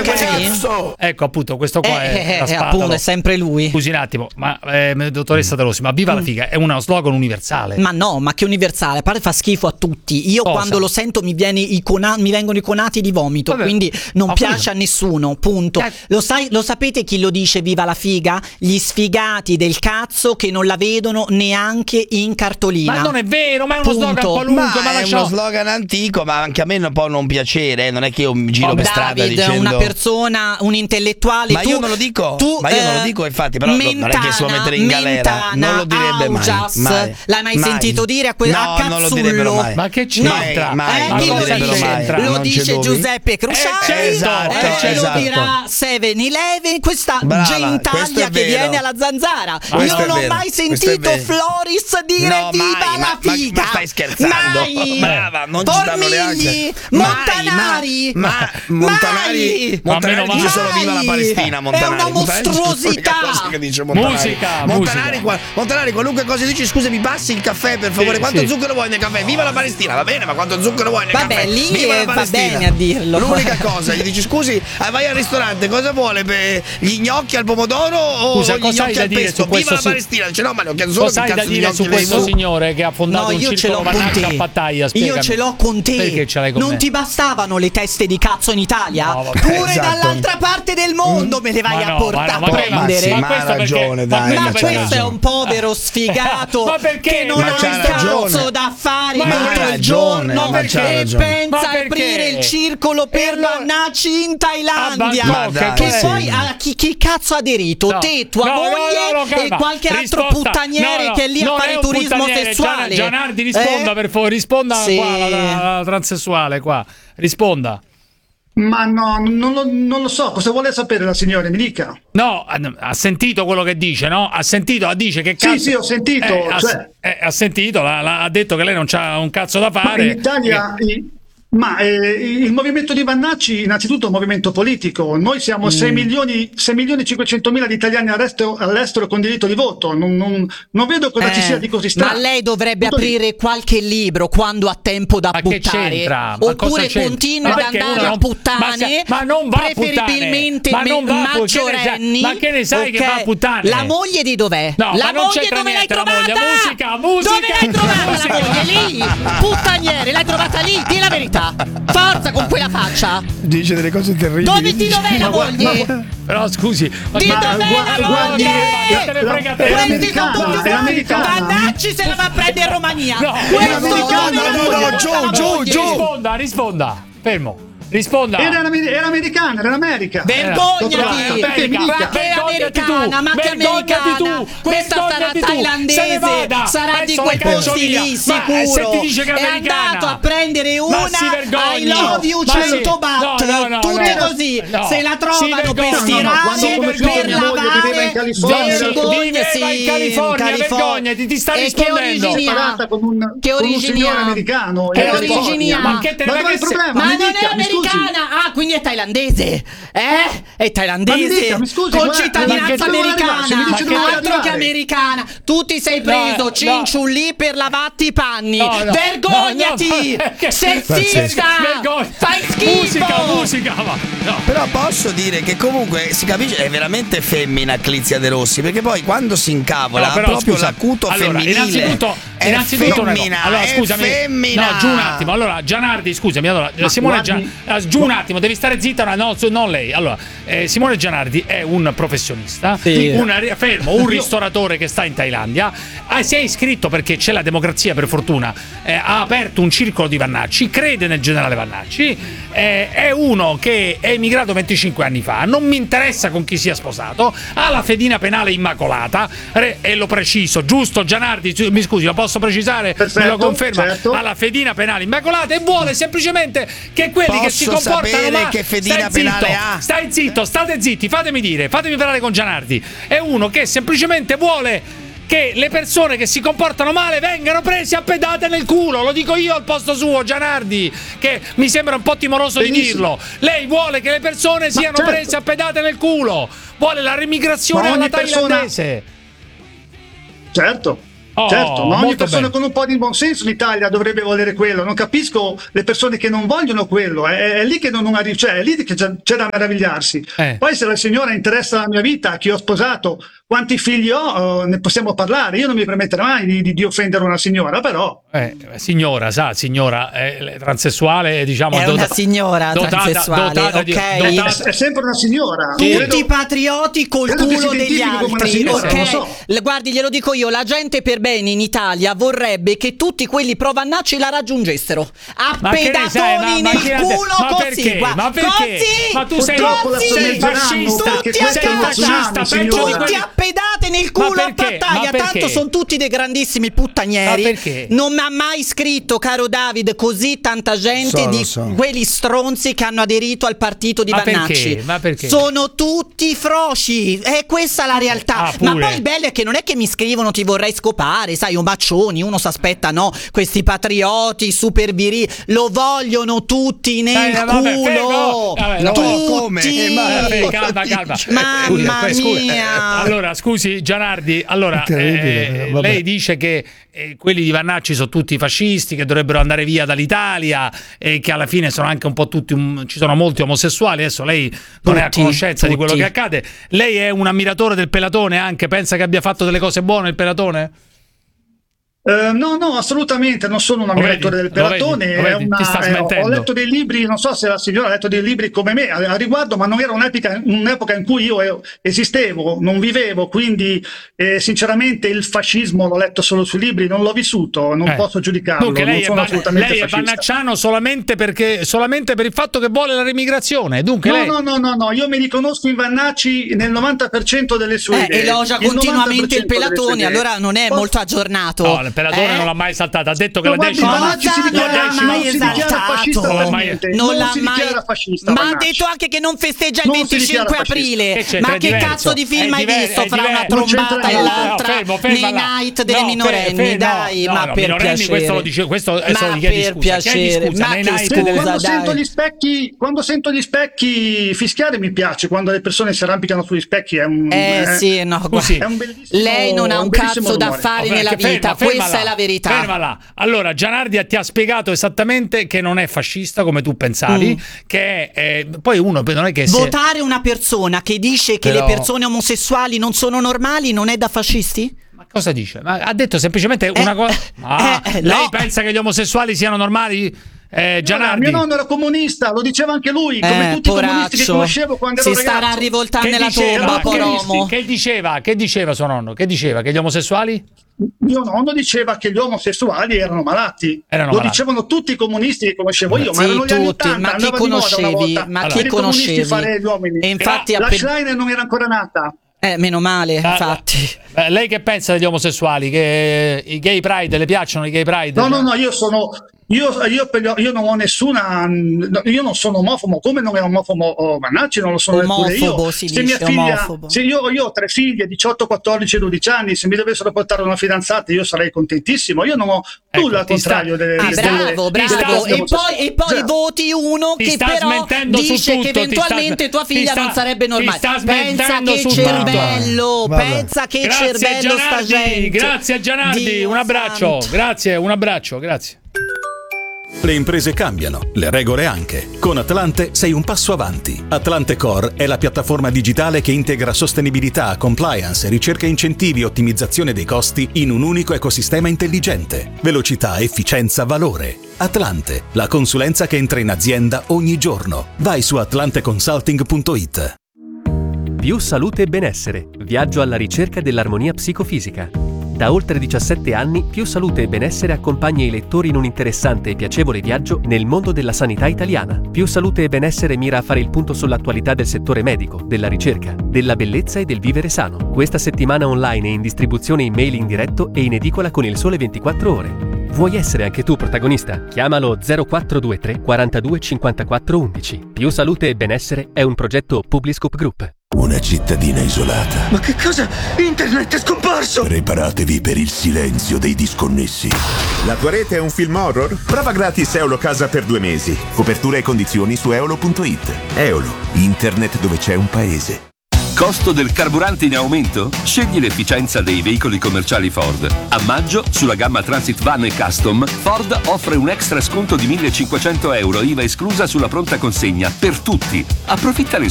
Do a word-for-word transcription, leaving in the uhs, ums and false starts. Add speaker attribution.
Speaker 1: Cazzo!
Speaker 2: Ecco appunto, questo qua
Speaker 3: eh,
Speaker 2: è
Speaker 3: eh,
Speaker 2: Spatalo.
Speaker 3: appunto, è sempre lui.
Speaker 2: Scusi un attimo, ma eh, dottoressa De Rossi, ma viva la figa è uno slogan universale.
Speaker 3: Ma no, ma che universale, a parte fa schifo a tutti. Io
Speaker 2: Cosa?
Speaker 3: quando lo sento mi, viene icona- mi vengono iconati di vomito.
Speaker 2: Vabbè,
Speaker 3: quindi non
Speaker 2: ho
Speaker 3: piace
Speaker 2: capito.
Speaker 3: a nessuno, punto.
Speaker 2: Eh.
Speaker 3: Lo sai, lo sapete chi lo dice viva la figa? Gli sfigati del cazzo che non la vedono neanche in cartolina.
Speaker 2: Ma non è vero, ma è uno
Speaker 3: Punto.
Speaker 2: slogan qualunque,
Speaker 1: Ma
Speaker 2: ma
Speaker 1: è
Speaker 2: lascia-
Speaker 1: uno slogan antico, ma anche a me non può non piacere, eh. Non è che io mi giro
Speaker 2: Oh,
Speaker 1: per strada
Speaker 3: David,
Speaker 1: dicendo
Speaker 3: una persona, un intellettuale.
Speaker 1: Ma
Speaker 3: tu,
Speaker 1: io non lo dico,
Speaker 3: tu,
Speaker 1: ma io non lo
Speaker 3: eh,
Speaker 1: dico, infatti, però non è che si può mettere in galera,
Speaker 3: Mentana,
Speaker 1: non lo direbbe mai,
Speaker 3: Augias,
Speaker 1: mai,
Speaker 3: l'hai mai,
Speaker 1: mai.
Speaker 3: sentito dire a, que-
Speaker 1: No,
Speaker 3: a
Speaker 1: non lo
Speaker 3: Cazzullo?
Speaker 1: direbbero mai.
Speaker 2: Ma che
Speaker 3: No,
Speaker 2: c'entra?
Speaker 1: mai,
Speaker 3: eh,
Speaker 1: non
Speaker 3: chi
Speaker 1: lo
Speaker 3: lo
Speaker 1: direbbero
Speaker 3: dice?
Speaker 1: mai.
Speaker 3: Lo
Speaker 1: Non
Speaker 3: dice
Speaker 1: c'è dove?
Speaker 3: Giuseppe Cruciani,
Speaker 2: Eh, esatto,
Speaker 3: eh,
Speaker 1: esatto.
Speaker 3: lo dirà seven eleven, questa
Speaker 1: Brava, questo
Speaker 3: gentaglia
Speaker 1: è
Speaker 3: che
Speaker 1: vero.
Speaker 3: viene alla zanzara.
Speaker 1: Questo
Speaker 3: Io
Speaker 1: è
Speaker 3: non ho
Speaker 1: vero,
Speaker 3: mai
Speaker 1: questo è
Speaker 3: sentito
Speaker 1: vero.
Speaker 3: Floris dire
Speaker 1: No,
Speaker 3: viva
Speaker 1: mai,
Speaker 3: la
Speaker 1: ma-
Speaker 3: figa.
Speaker 1: ma stai scherzando?
Speaker 3: Mai.
Speaker 1: Brava, non ci stanno
Speaker 3: Formigli,
Speaker 1: neanche.
Speaker 3: Montanari,
Speaker 1: Ma, ma Montanari,
Speaker 2: Ma
Speaker 1: Montanari
Speaker 2: meno
Speaker 1: dice
Speaker 2: male.
Speaker 1: solo viva la Palestina. Montanari.
Speaker 3: È una mostruosità.
Speaker 1: Cosa che dice Montanari.
Speaker 2: Musica,
Speaker 1: Montanari,
Speaker 2: musica.
Speaker 1: qua- Montanari, qualunque cosa dici, scusa, mi passi il caffè per favore?
Speaker 2: Sì,
Speaker 1: Quanto
Speaker 2: sì.
Speaker 1: zucchero vuoi nel caffè? Viva la Palestina, va bene, ma quanto zucchero vuoi nel
Speaker 3: Vabbè,
Speaker 1: caffè?
Speaker 3: lì,
Speaker 1: Viva la
Speaker 3: eh, va
Speaker 1: Palestina.
Speaker 3: bene a dirlo.
Speaker 1: L'unica cosa, gli dici scusi, eh, vai al ristorante, cosa vuole? Per gli gnocchi al pomodoro o
Speaker 2: Scusa,
Speaker 1: gli
Speaker 2: cosa hai
Speaker 1: gnocchi
Speaker 2: da
Speaker 1: al
Speaker 2: dire
Speaker 1: pesto?
Speaker 2: su questo
Speaker 1: Viva la
Speaker 2: si-
Speaker 1: Palestina. Dice no, ma ne ho chiesto solo
Speaker 2: Cosa
Speaker 1: che
Speaker 2: hai da
Speaker 1: cazzo di
Speaker 2: dire su
Speaker 1: gnocchi
Speaker 2: questo
Speaker 1: lei-
Speaker 2: signore che ha fondato
Speaker 3: No,
Speaker 2: un
Speaker 3: io ce
Speaker 2: circolo
Speaker 3: l'ho con
Speaker 2: Vannaccia
Speaker 3: te.
Speaker 2: a Pattaya?
Speaker 3: Io
Speaker 2: Spiegami.
Speaker 3: ce l'ho con te.
Speaker 2: Perché ce l'hai con
Speaker 3: non
Speaker 2: me?
Speaker 3: ti bastavano le teste di cazzo in Italia?
Speaker 2: No, vabbè.
Speaker 3: Pure
Speaker 1: Esatto.
Speaker 3: dall'altra parte del mondo me le vai
Speaker 2: Ma
Speaker 3: a
Speaker 2: no,
Speaker 3: portare
Speaker 2: ma no,
Speaker 3: a
Speaker 2: ma che- ma
Speaker 3: prendere.
Speaker 2: sì,
Speaker 1: ma
Speaker 2: questo
Speaker 1: ha
Speaker 2: perché-
Speaker 1: ragione, dai,
Speaker 2: questo
Speaker 3: Ma
Speaker 1: ma c'ha
Speaker 2: perché-
Speaker 3: questo è un povero sfigato
Speaker 2: Ma perché?
Speaker 3: che non
Speaker 2: Ma
Speaker 3: ha
Speaker 1: c'ha
Speaker 3: un
Speaker 1: ragione.
Speaker 3: cazzo da fare
Speaker 2: Ma
Speaker 3: tutto
Speaker 2: c'ha
Speaker 3: il
Speaker 1: ragione,
Speaker 3: giorno
Speaker 1: ma
Speaker 3: e
Speaker 1: c'ha ragione.
Speaker 3: pensa
Speaker 2: Ma
Speaker 3: a
Speaker 2: perché?
Speaker 3: aprire il circolo per
Speaker 2: E allora-
Speaker 3: Vannacci in Thailandia.
Speaker 2: Ah, ma
Speaker 1: Ma
Speaker 2: no,
Speaker 1: dai,
Speaker 3: che
Speaker 1: sì.
Speaker 3: poi a chi, chi cazzo ha aderito?
Speaker 2: No.
Speaker 3: Te, tua
Speaker 2: No, no,
Speaker 3: moglie
Speaker 2: no, no, calma.
Speaker 3: e qualche altro
Speaker 2: Risposta.
Speaker 3: puttaniere
Speaker 2: No, no,
Speaker 3: che è lì a
Speaker 2: non
Speaker 3: fare
Speaker 2: è un
Speaker 3: turismo
Speaker 2: puttaniere.
Speaker 3: sessuale.
Speaker 2: Gian- Gianardi, risponda
Speaker 3: Eh?
Speaker 2: per favore, risponda
Speaker 3: Sì.
Speaker 2: qua la, la, la transessuale qua. Risponda.
Speaker 4: Ma no, non lo, non lo so, cosa vuole sapere la signora? Mi dica.
Speaker 2: No, ha, ha sentito quello che dice, no? Ha sentito, dice che
Speaker 4: Sì,
Speaker 2: cazzo.
Speaker 4: sì, ho sentito,
Speaker 2: Eh, ha,
Speaker 4: cioè-
Speaker 2: eh, ha sentito, la- la- ha detto che lei non c'ha un cazzo da
Speaker 4: Ma
Speaker 2: fare.
Speaker 4: in Italia, i- ma eh, il movimento di Vannacci innanzitutto è un movimento politico. Noi siamo
Speaker 2: Mm.
Speaker 4: sei milioni e cinquecentomila di italiani all'estero, all'estero con diritto di voto. Non, non- non vedo cosa
Speaker 3: Eh,
Speaker 4: ci sia di così strano.
Speaker 3: ma lei dovrebbe
Speaker 4: Tutto lì.
Speaker 3: aprire qualche libro quando ha tempo da
Speaker 2: Ma che
Speaker 3: buttare.
Speaker 2: c'entra? Ma cosa
Speaker 3: Oppure
Speaker 2: c'entra?
Speaker 3: continua
Speaker 2: Ma
Speaker 3: ad
Speaker 2: perché
Speaker 3: andare
Speaker 2: uno
Speaker 3: a
Speaker 2: non-
Speaker 3: puttane.
Speaker 2: ma se- ma non va a puttane.
Speaker 3: preferibilmente
Speaker 2: Ma non
Speaker 3: me-
Speaker 2: va a puttane.
Speaker 3: maggiorenni.
Speaker 2: Ma che ne sai che
Speaker 3: Ok.
Speaker 2: va a puttane?
Speaker 3: La moglie di dov'è?
Speaker 2: No,
Speaker 3: la
Speaker 2: ma non
Speaker 3: moglie
Speaker 2: c'entra
Speaker 3: dove l'hai
Speaker 2: niente la
Speaker 3: trovata?
Speaker 2: moglie. Musica, musica.
Speaker 3: Dove l'hai trovata
Speaker 2: Musica.
Speaker 3: la moglie? Lì? Puttaniere, l'hai trovata lì? Dì la verità. Forza con quella faccia.
Speaker 1: Dice delle cose terribili.
Speaker 3: Dove ti dov'è la moglie?
Speaker 2: Però scusi, ma
Speaker 3: Di
Speaker 2: ma-
Speaker 3: dov'è
Speaker 4: gua-
Speaker 3: la
Speaker 4: guardi-
Speaker 3: moglie?
Speaker 2: ma te ne frega te.
Speaker 4: Era
Speaker 3: Questi
Speaker 4: americana,
Speaker 3: sono tutti
Speaker 4: era
Speaker 3: uomini.
Speaker 4: americana.
Speaker 3: Vannacci se la va a prendere in Romania.
Speaker 2: No,
Speaker 3: Questo
Speaker 2: era
Speaker 4: americana,
Speaker 3: dove la
Speaker 4: no,
Speaker 3: moglie?
Speaker 4: no,
Speaker 1: giù,
Speaker 3: La
Speaker 1: giù,
Speaker 3: moglie.
Speaker 1: giù.
Speaker 2: Risponda, risponda. Fermo. Risponda.
Speaker 4: Era, era americana, era in America.
Speaker 3: Vergognati!
Speaker 4: Perché mi
Speaker 3: Ma
Speaker 4: dica.
Speaker 3: che
Speaker 2: Vergognati
Speaker 3: americana,
Speaker 2: tu,
Speaker 3: ma che
Speaker 2: vergognati
Speaker 3: americana!
Speaker 2: tu,
Speaker 3: Questa sarà
Speaker 2: vergognati tu, se ne
Speaker 3: thailandese,
Speaker 2: vada,
Speaker 3: sarà di
Speaker 2: adesso
Speaker 3: quei
Speaker 2: la caccio
Speaker 3: posti
Speaker 2: via.
Speaker 3: lì,
Speaker 2: Ma,
Speaker 3: sicuro!
Speaker 2: eh, se ti dice che è
Speaker 3: È
Speaker 2: americana.
Speaker 3: andato a prendere
Speaker 2: Ma
Speaker 3: una
Speaker 2: si vergogni.
Speaker 3: I love you
Speaker 2: Ma sì.
Speaker 3: cento baht,
Speaker 2: No, no, no,
Speaker 3: tutte
Speaker 2: no.
Speaker 3: così,
Speaker 2: No.
Speaker 3: se la
Speaker 2: Si
Speaker 3: trovano per
Speaker 2: vergogni.
Speaker 3: stirare,
Speaker 4: No, no, quando come
Speaker 3: per
Speaker 4: figlio mia moglie viveva in
Speaker 3: lavare,
Speaker 4: California,
Speaker 3: vergognasi,
Speaker 2: viveva in California, vergognati, ti sta
Speaker 3: E che
Speaker 2: rispondendo.
Speaker 3: origini ha?
Speaker 4: Separata con un,
Speaker 3: Che
Speaker 4: con un
Speaker 3: origini
Speaker 4: signore
Speaker 3: ha?
Speaker 4: americano.
Speaker 3: Che
Speaker 4: in
Speaker 3: origini
Speaker 4: California.
Speaker 3: ha?
Speaker 2: Ma che te
Speaker 4: Ma
Speaker 2: ne
Speaker 4: dov'è il
Speaker 2: frega se-
Speaker 4: problema?
Speaker 3: Ma
Speaker 4: Mi
Speaker 3: non
Speaker 4: dica,
Speaker 3: è
Speaker 4: mi scusi.
Speaker 3: americana! Ah, quindi è thailandese! Eh? È
Speaker 4: Ma mi
Speaker 3: thailandese!
Speaker 4: dica, mi scusi,
Speaker 3: con
Speaker 4: guarda,
Speaker 3: cittadinanza
Speaker 4: ma che- dove vuole
Speaker 3: americana!
Speaker 4: arrivarci? Mi dice dove
Speaker 3: Ma
Speaker 4: vuole
Speaker 3: altro che
Speaker 4: arrivare.
Speaker 3: americana! Tu ti sei preso
Speaker 2: no.
Speaker 3: cinciulli per lavarti i panni!
Speaker 2: No, no.
Speaker 3: Vergognati!
Speaker 2: No, no, che-
Speaker 3: Sessista!
Speaker 2: Vergogna.
Speaker 3: Fai schifo!
Speaker 2: Musica, musica, ma no.
Speaker 1: Però posso dire che comunque si capisce è veramente femmina Clizia De Rossi, perché poi quando si incavola
Speaker 2: No, però,
Speaker 1: ha proprio
Speaker 2: scusa,
Speaker 1: l'acuto
Speaker 2: allora,
Speaker 1: femminile.
Speaker 2: innanzitutto,
Speaker 1: è
Speaker 2: innanzitutto una
Speaker 1: femmina,
Speaker 2: cosa. Allora,
Speaker 1: è
Speaker 2: scusami.
Speaker 1: femmina.
Speaker 2: No, giù un attimo. Allora, Gianardi, scusami. Allora, Simone
Speaker 4: guardi-
Speaker 2: Gian- eh, giù un attimo, devi stare zitta. No, no, su- non lei. Allora, eh, Simone Gianardi è un professionista,
Speaker 3: Sì.
Speaker 2: un, fermo, un ristoratore che sta in Thailandia. Ah, si è iscritto perché c'è la democrazia, per fortuna. Eh, ha aperto un circolo di Vannacci, crede nel generale Vannacci. Eh, è uno che è emigrato venticinque anni fa. Non mi interessa con chi sia sposato. Ha la fedina penale immacolata. Re- e lo preciso, giusto, Gianardi? Su- Mi scusi, lo posso precisare?
Speaker 4: Perfetto,
Speaker 2: Me lo conferma?
Speaker 4: certo.
Speaker 2: Ha la fedina penale immacolata e vuole semplicemente che quelli che si
Speaker 1: Posso
Speaker 2: comportano
Speaker 1: sapere
Speaker 2: male.
Speaker 1: che fedina
Speaker 2: Stai
Speaker 1: penale
Speaker 2: zitto,
Speaker 1: ha?
Speaker 2: Stai zitto, state zitti, fatemi dire, fatemi parlare con Gianardi. È uno che semplicemente vuole che le persone che si comportano male vengano prese a pedate nel culo. Lo dico io al posto suo, Gianardi, che mi sembra un po' timoroso di
Speaker 4: Benissimo.
Speaker 2: dirlo. Lei vuole che le persone siano
Speaker 4: certo.
Speaker 2: prese a pedate nel culo. Vuole la remigrazione
Speaker 4: Ma ogni
Speaker 2: alla
Speaker 4: persona-
Speaker 2: thailandese.
Speaker 4: Certo.
Speaker 2: Oh,
Speaker 4: certo, ma ogni
Speaker 2: molto
Speaker 4: persona
Speaker 2: bene.
Speaker 4: con un po' di buonsenso in Italia dovrebbe volere quello. Non capisco le persone che non vogliono quello. È, è lì che non arriva, cioè è lì che c'è, c'è da meravigliarsi.
Speaker 2: Eh.
Speaker 4: Poi se la signora interessa la mia vita, chi ho sposato, quanti figli ho, eh, ne possiamo parlare. Io non mi permetterò mai di, di, di offendere una signora, però.
Speaker 2: Eh, signora, sa, signora, è transessuale, diciamo.
Speaker 3: È
Speaker 2: dota-
Speaker 3: una signora
Speaker 2: dotata-
Speaker 3: transessuale,
Speaker 2: dotata di-
Speaker 3: ok?
Speaker 2: dotata-
Speaker 4: È, è sempre una signora.
Speaker 3: Tutti
Speaker 4: Credo-
Speaker 3: patrioti col
Speaker 4: credo che
Speaker 3: culo
Speaker 4: si
Speaker 3: degli
Speaker 4: identifichi come una
Speaker 3: altri,
Speaker 4: signora,
Speaker 3: ok?
Speaker 4: non lo so.
Speaker 3: Le- Guardi, glielo dico io, la gente per bene in Italia vorrebbe che tutti quelli pro Vannacci la raggiungessero a
Speaker 2: Ma che ne
Speaker 3: pedatoni
Speaker 2: sai, ma- ma
Speaker 3: nel
Speaker 2: chi ha de-
Speaker 3: culo
Speaker 2: ma
Speaker 3: così,
Speaker 2: perché?
Speaker 3: guarda,
Speaker 2: Ma perché?
Speaker 3: così,
Speaker 2: Ma tu sei-
Speaker 3: così,
Speaker 2: sei fascista,
Speaker 3: tutti
Speaker 4: perché
Speaker 3: a
Speaker 4: questo è un
Speaker 3: casa,
Speaker 2: fascista,
Speaker 4: tsunami,
Speaker 2: peggio di
Speaker 4: signora.
Speaker 3: tutti a pedate nel culo
Speaker 2: Ma
Speaker 3: a
Speaker 2: perché?
Speaker 3: battaglia,
Speaker 2: Ma perché?
Speaker 3: tanto sono tutti dei grandissimi puttanieri.
Speaker 2: Ma perché?
Speaker 3: Non mi ha mai scritto, caro David, così tanta gente
Speaker 1: So, lo
Speaker 3: di
Speaker 1: so.
Speaker 3: quelli stronzi che hanno aderito al partito di
Speaker 2: Ma
Speaker 3: Vannacci.
Speaker 2: perché? Ma perché?
Speaker 3: Sono tutti froci, è questa la realtà.
Speaker 2: Ah,
Speaker 3: Ma
Speaker 2: pure.
Speaker 3: poi il bello è che non è che mi scrivono ti vorrei scopare, sai, o baccioni, uno si aspetta, no, questi patrioti super virili, lo vogliono tutti nel
Speaker 2: Dai, vabbè,
Speaker 3: culo.
Speaker 2: fermo. Vabbè, no,
Speaker 3: tutti.
Speaker 1: come? Eh, ma-
Speaker 2: Eh, calma, calma.
Speaker 3: Mamma
Speaker 2: Scusi, scusi.
Speaker 3: mia.
Speaker 2: Allora, scusi, Gianardi. Allora,
Speaker 1: Incredibile,
Speaker 2: eh,
Speaker 1: vabbè.
Speaker 2: lei dice che eh, quelli di Vannacci sono tutti fascisti, che dovrebbero andare via dall'Italia e che alla fine sono anche un po' tutti. Um, ci sono molti omosessuali. Adesso lei non è a
Speaker 3: Tutti,
Speaker 2: conoscenza di quello
Speaker 3: tutti.
Speaker 2: che accade. Lei è un ammiratore del Pelatone anche? Pensa che abbia fatto delle cose buone il Pelatone?
Speaker 4: Eh, no, no, assolutamente, non sono un
Speaker 2: Lo
Speaker 4: ammiratore
Speaker 2: vedi?
Speaker 4: del
Speaker 2: Lo vedi?
Speaker 4: Pelatone.
Speaker 2: Lo
Speaker 4: è
Speaker 2: vedi?
Speaker 4: una-
Speaker 2: Ti sta
Speaker 4: eh, ho
Speaker 2: smentendo.
Speaker 4: letto dei libri, non so se la signora ha letto dei libri come me a, a riguardo, ma non era un'epoca, un'epoca in cui io eh, esistevo, non vivevo, quindi eh, sinceramente il fascismo l'ho letto solo sui libri, non l'ho vissuto, non
Speaker 2: Eh.
Speaker 4: posso giudicarlo.
Speaker 2: Dunque,
Speaker 4: non
Speaker 2: lei, è,
Speaker 4: sono
Speaker 2: van-
Speaker 4: assolutamente
Speaker 2: lei è
Speaker 4: fascista.
Speaker 2: vannacciano solamente, perché, solamente per il fatto che vuole la remigrazione. Dunque,
Speaker 4: No,
Speaker 2: lei...
Speaker 4: no, no, no, no, io mi riconosco in Vannacci nel novanta per cento delle sue
Speaker 3: Eh,
Speaker 4: idee.
Speaker 3: elogia
Speaker 4: Il
Speaker 3: continuamente il
Speaker 4: novanta per cento delle sue
Speaker 3: Pelatone,
Speaker 4: idee.
Speaker 3: allora non è
Speaker 4: Poi-
Speaker 3: molto aggiornato.
Speaker 2: No, il Pelatone
Speaker 3: Eh?
Speaker 2: non l'ha mai saltata. Ha detto che
Speaker 4: No,
Speaker 2: la
Speaker 4: guardi,
Speaker 2: decima.
Speaker 4: Vannacci si
Speaker 3: Cosa?
Speaker 4: dichiara-
Speaker 3: Non l'ha
Speaker 4: non
Speaker 3: mai
Speaker 4: si dichiara
Speaker 3: esaltato.
Speaker 4: fascista
Speaker 2: Non l'ha
Speaker 4: per
Speaker 2: mai-
Speaker 4: niente.
Speaker 3: Non
Speaker 4: Non
Speaker 3: l'ha
Speaker 4: si
Speaker 3: mai.
Speaker 4: dichiara fascista.
Speaker 3: Ma ha
Speaker 4: Vannacci.
Speaker 3: detto anche che non festeggia il
Speaker 4: Non si
Speaker 3: venticinque
Speaker 4: dichiara fascista.
Speaker 3: aprile.
Speaker 2: Che c'entra?
Speaker 3: Ma
Speaker 2: È
Speaker 3: che
Speaker 2: diverso.
Speaker 3: cazzo di film
Speaker 2: È
Speaker 3: hai
Speaker 2: diver-
Speaker 3: visto
Speaker 2: è
Speaker 3: fra una
Speaker 2: diverso.
Speaker 4: Non c'entra
Speaker 3: trombata e
Speaker 4: nulla.
Speaker 3: l'altra
Speaker 2: No, fermo, fermo
Speaker 3: nei
Speaker 2: là.
Speaker 3: night delle
Speaker 2: No,
Speaker 3: minorenni?
Speaker 2: fer- fer-
Speaker 3: Dai,
Speaker 2: no,
Speaker 3: ma
Speaker 2: no,
Speaker 3: per
Speaker 2: minorenni,
Speaker 3: piacere.
Speaker 2: questo lo dice- questo adesso
Speaker 3: Ma
Speaker 2: gli chiedi
Speaker 3: per
Speaker 2: scusa. Chiedi
Speaker 3: piacere,
Speaker 2: scusa,
Speaker 3: ma
Speaker 2: nei
Speaker 3: che
Speaker 2: night
Speaker 4: Se-
Speaker 2: delle-
Speaker 4: quando,
Speaker 3: scusa,
Speaker 4: sento
Speaker 3: dai.
Speaker 4: gli specchi, quando sento gli specchi fischiare mi piace, quando le persone si arrampicano sugli specchi è un,
Speaker 3: Eh
Speaker 4: è-
Speaker 3: sì, no,
Speaker 2: Scusi.
Speaker 3: guarda.
Speaker 4: è un bellissimo
Speaker 3: Lei non ha un
Speaker 4: bellissimo
Speaker 3: cazzo da
Speaker 4: rumore.
Speaker 3: fare
Speaker 2: Vabbè,
Speaker 3: nella
Speaker 2: che ferma,
Speaker 3: vita,
Speaker 2: ferma
Speaker 3: questa
Speaker 2: là,
Speaker 3: è la verità.
Speaker 2: Ferma là. Allora, Gianardi ti ha spiegato esattamente che non è fascista come tu pensavi,
Speaker 3: Mm.
Speaker 2: che è, eh, poi uno non è che se-
Speaker 3: Votare una persona che dice che
Speaker 2: Però-
Speaker 3: le persone omosessuali non sono normali non è da fascisti?
Speaker 2: Ma cosa dice? Ma ha detto semplicemente
Speaker 3: Eh,
Speaker 2: una cosa.
Speaker 3: eh,
Speaker 2: Ah,
Speaker 3: eh,
Speaker 2: lei
Speaker 3: no.
Speaker 2: pensa che gli omosessuali siano normali? Eh, Gianardi.
Speaker 4: Mio nonno era comunista, lo diceva anche lui, come
Speaker 3: Eh,
Speaker 4: tutti i comunisti che
Speaker 3: poraccio.
Speaker 4: conoscevo quando
Speaker 3: Si
Speaker 4: ero ragazzo.
Speaker 3: starà a rivoltare
Speaker 2: Che
Speaker 3: nella
Speaker 2: diceva?
Speaker 3: tomba,
Speaker 2: Che-
Speaker 3: poromo.
Speaker 2: Che diceva? Che diceva suo nonno? Che diceva? Che gli omosessuali?
Speaker 4: Mio nonno diceva che gli omosessuali erano malati.
Speaker 2: Erano
Speaker 4: lo
Speaker 2: malati.
Speaker 4: dicevano tutti i comunisti che conoscevo io, ma
Speaker 3: Sì,
Speaker 4: erano gli anni
Speaker 3: tutti,
Speaker 4: ottanta,
Speaker 3: ma chi
Speaker 4: andava di moda una
Speaker 3: conoscevi?
Speaker 4: volta.
Speaker 3: Ma
Speaker 2: Allora.
Speaker 3: chi
Speaker 4: Per i comunisti
Speaker 3: conoscevi?
Speaker 4: fare gli uomini.
Speaker 3: E infatti
Speaker 4: la
Speaker 3: appe-
Speaker 4: Schleiner non era ancora nata.
Speaker 3: Eh, meno male,
Speaker 2: Ah,
Speaker 3: infatti.
Speaker 2: eh, lei che pensa degli omosessuali? Che i gay pride le piacciono i gay pride?
Speaker 4: No, no, no, io sono. Io, io, per- io non ho nessuna. no, Io non sono omofobo, come non è omofobo oh, Vannacci, non lo sono neppure
Speaker 3: Omofobo,
Speaker 4: io.
Speaker 3: si
Speaker 4: se
Speaker 3: dice,
Speaker 4: mia figlia,
Speaker 3: omofobo.
Speaker 4: se io, io ho tre figlie, diciotto, quattordici, dodici anni, se mi dovessero portare una fidanzata io sarei contentissimo. Io non ho
Speaker 2: Ecco,
Speaker 4: nulla al
Speaker 2: ti sta-
Speaker 4: contrario delle,
Speaker 3: Ah,
Speaker 2: ti sta-
Speaker 4: delle-
Speaker 3: bravo,
Speaker 2: ti sta-
Speaker 3: bravo. E
Speaker 2: ti
Speaker 3: poi, e poi
Speaker 4: Zero.
Speaker 3: voti uno
Speaker 2: Ti
Speaker 3: che
Speaker 2: sta
Speaker 3: però
Speaker 2: smentendo su
Speaker 3: dice
Speaker 2: tutto,
Speaker 3: che
Speaker 2: ti
Speaker 3: eventualmente
Speaker 2: sta-
Speaker 3: tua figlia
Speaker 2: ti sta-
Speaker 3: non sarebbe
Speaker 2: ti
Speaker 3: normale.
Speaker 2: sta
Speaker 3: Pensa
Speaker 2: smentendo
Speaker 3: che
Speaker 2: su tutto.
Speaker 3: cervello,
Speaker 1: Vabbè.
Speaker 3: pensa che
Speaker 2: Grazie
Speaker 3: cervello sta
Speaker 2: Gianardi,
Speaker 3: gente.
Speaker 2: grazie Gianardi,
Speaker 3: Dio
Speaker 2: un abbraccio,
Speaker 3: santo.
Speaker 2: grazie, un abbraccio, grazie.
Speaker 5: Le imprese cambiano, le regole anche. Con Atlante sei un passo avanti. Atlante Core è la piattaforma digitale che integra sostenibilità, compliance, ricerca incentivi e ottimizzazione dei costi in un unico ecosistema intelligente. Velocità, efficienza, valore. Atlante, la consulenza che entra in azienda ogni giorno. Vai su atlante consulting punto it.
Speaker 6: Più salute e benessere. Viaggio alla ricerca dell'armonia psicofisica. Da oltre diciassette anni, Più Salute e Benessere accompagna i lettori in un interessante e piacevole viaggio nel mondo della sanità italiana. Più Salute e Benessere mira a fare il punto sull'attualità del settore medico, della ricerca, della bellezza e del vivere sano. Questa settimana online è in distribuzione in mail in diretto e in edicola con Il Sole ventiquattro Ore. Vuoi essere anche tu protagonista? Chiamalo zero quattro due tre quarantadue cinquantaquattro undici. Più Salute e Benessere è un progetto Publiscope Group.
Speaker 7: Una cittadina isolata.
Speaker 8: Ma che cosa? Internet è scomparso!
Speaker 7: Preparatevi per il silenzio dei disconnessi.
Speaker 9: La tua rete è un film horror? Prova gratis Eolo Casa per due mesi. Copertura e condizioni su eolo punto it. Eolo, internet dove c'è un paese.
Speaker 10: Costo del carburante in aumento? Scegli l'efficienza dei veicoli commerciali Ford. A maggio, sulla gamma Transit Van e Custom, Ford offre un extra sconto di millecinquecento euro, I V A esclusa sulla pronta consegna, per tutti. Approfittane